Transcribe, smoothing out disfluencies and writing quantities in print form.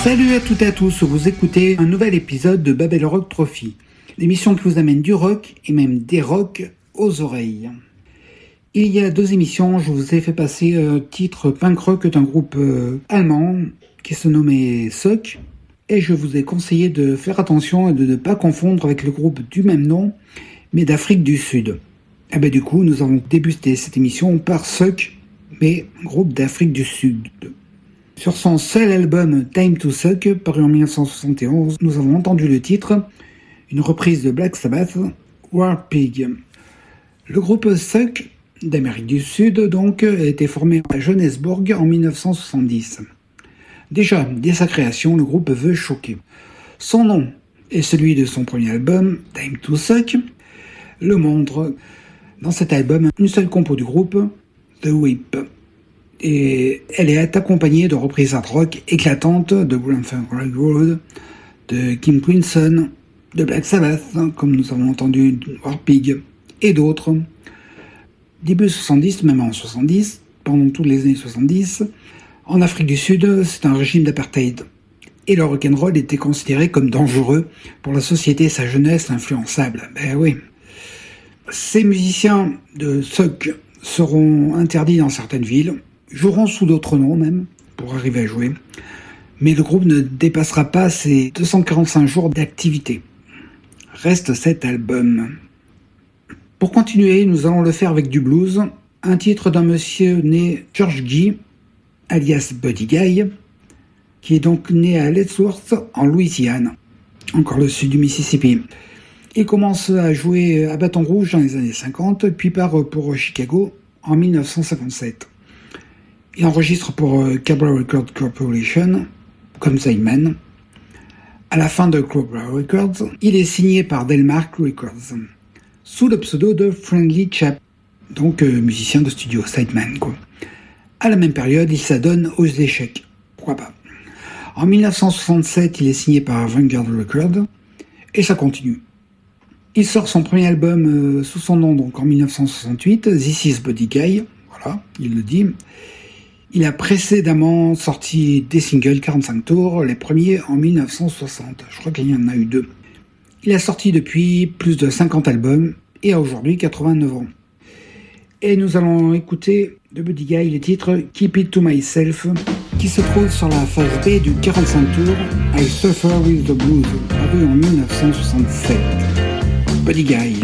Salut à toutes et à tous, vous écoutez un nouvel épisode de Babel Rock Trophy, l'émission qui vous amène du rock et même des rocks aux oreilles. Il y a 2 émissions, je vous ai fait passer un titre punk rock d'un groupe allemand qui se nommait Suck, et je vous ai conseillé de faire attention et de ne pas confondre avec le groupe du même nom, mais d'Afrique du Sud. Et du coup, nous avons débuté cette émission par Suck, mais groupe d'Afrique du Sud. Sur son seul album Time to Suck, paru en 1971, nous avons entendu le titre, une reprise de Black Sabbath, War Pig. Le groupe Suck, d'Amérique du Sud donc, a été formé à Johannesburg en 1970. Déjà, dès sa création, le groupe veut choquer. Son nom est celui de son premier album, Time to Suck, le montre dans cet album une seule compo du groupe, The Whip. Et elle est accompagnée de reprises hard rock éclatantes de Grand Funk Railroad, de King Crimson, de Black Sabbath, comme nous avons entendu War Pig, et d'autres. Début 70, même en 70, pendant toutes les années 70, en Afrique du Sud, c'est un régime d'apartheid. Et le rock'n'roll était considéré comme dangereux pour la société et sa jeunesse influençable. Oui. Ces musiciens de Suck seront interdits dans certaines villes, joueront sous d'autres noms même, pour arriver à jouer. Mais le groupe ne dépassera pas ses 245 jours d'activité. Reste cet album. Pour continuer, nous allons le faire avec du blues, un titre d'un monsieur né George Guy, alias Buddy Guy, qui est donc né à Lettsworth, en Louisiane, encore le sud du Mississippi. Il commence à jouer à Bâton Rouge dans les années 50, puis part pour Chicago en 1957. Il enregistre pour Cobra Record Corporation, comme sideman. À la fin de Cobra Records, il est signé par Delmark Records, sous le pseudo de Friendly Chap, donc musicien de studio, sideman quoi. À la même période, il s'adonne aux échecs. Pourquoi pas. En 1967, il est signé par Vanguard Records, et ça continue. Il sort son premier album sous son nom, donc en 1968, This is Buddy Guy, voilà, il le dit. Il a précédemment sorti des singles 45 tours, les premiers en 1960, je crois qu'il y en a eu 2. Il a sorti depuis plus de 50 albums, et a aujourd'hui 89 ans. Et nous allons écouter de Buddy Guy les titres Keep It To Myself, qui se trouve sur la phase B du 45 tours I Suffer With The Blues, paru en 1967. Buddy Guy.